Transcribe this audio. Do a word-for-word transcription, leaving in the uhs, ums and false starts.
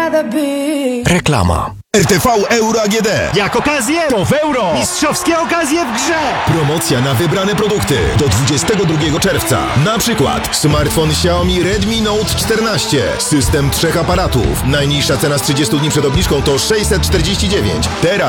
Reklama. R T V Euro A G D. Jak okazję, to w euro. Mistrzowskie okazje w grze. Promocja na wybrane produkty do dwudziestego drugiego czerwca. Na przykład smartfon Xiaomi Redmi Note czternaście. System trzech aparatów. Najniższa cena z trzydziestu dni przed obniżką to sześćset czterdzieści dziewięć. Teraz